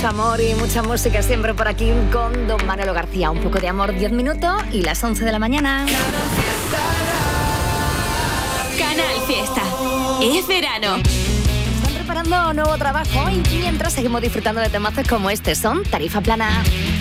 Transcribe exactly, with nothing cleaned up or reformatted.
mucho amor y mucha música siempre por aquí con don Manolo García. Un poco de amor, diez minutos y las once de la mañana. Canal Fiesta. Es verano. Están preparando un nuevo trabajo y mientras seguimos disfrutando de temazos como este. Son Tarifa Plana.